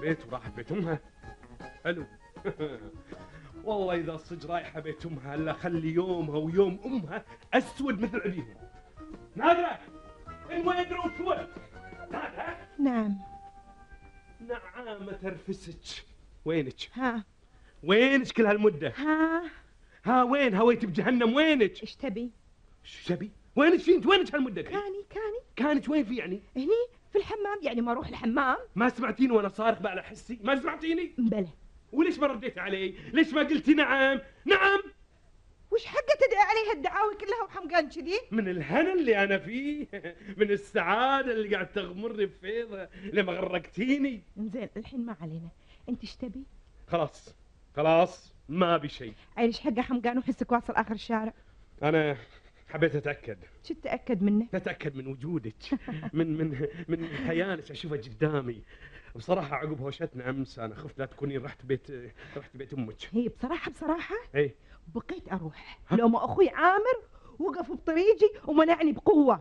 البيت وراحت بيت امها. حلو. والله اذا الصج رايحه بيت امها الا خلي يومها ويوم امها اسود مثل ابيهم. نادره وين روحت؟ نادره. نعم. نعامه ترفسك. وينك؟ ها وينك كل هالمده؟ ها وين هويت بجهنم؟ وينك؟ ايش تبي؟ شو تبي؟ وينك في انت؟ وينك هالمده؟ كانت وين في يعني؟ هني في الحمام، يعني ما اروح الحمام؟ ما سمعتيني وانا صارخ بقى على حسي؟ ما سمعتيني؟ بلى. وليش ما رديتي علي؟ ليش ما قلتي نعم؟ نعم. وش حقه تدعي علي هالدعاوي كلها وحمقان كذي؟ من الهنا اللي انا فيه، من السعاده اللي قاعد تغمرني بفيضه لما غرقتيني. زين الحين ما علينا، انت ايش تبي؟ خلاص ما ابي شيء. عيش حقه حمقان وحسك واصل اخر الشارع. انا حبيت اتاكد. شو تتاكد منه؟ اتاكد من وجودك، من خيالك اشوفه قدامي. بصراحه عقب هوشتنا امس انا خفت لا تكونين رحت بيت امك. هي بصراحه اي بقيت اروح لو ما اخوي عامر وقف بطريقي ومنعني بقوه.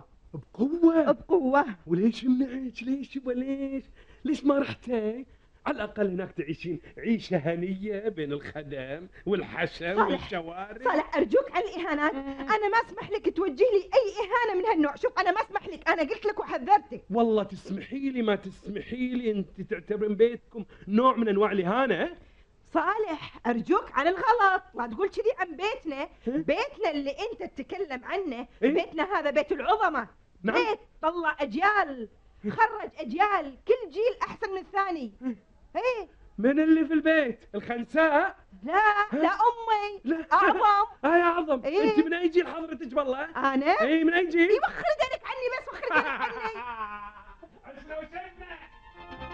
وليش منعك؟ ليش ما رحتي؟ على الأقل هناك تعيشين عيشة هنية بين الخدم والحشم والشوارع. صالح أرجوك عن الإهانات، أنا ما أسمح لك توجه لي أي إهانة من هالنوع. شوف أنا ما أسمح لك، أنا قلت لك وحذرتك. والله تسمحي لي ما تسمحي لي، أنت تعتبرين بيتكم نوع من أنواع الإهانة؟ صالح أرجوك عن الغلط، لا تقول كذي عن بيتنا. بيتنا اللي أنت تتكلم عنه بيتنا هذا بيت العظمة. نعم. بيت طلع أجيال، خرج أجيال، كل جيل أحسن من الثاني. ايه من اللي في البيت؟ الخنساء؟ لا امي. لا اعظم. يا اعظم. إيه؟ انت من اي جيل حضرتك؟ والله انا اي من اي جيل؟ وخر يدك عني بس، وخر يدك عني.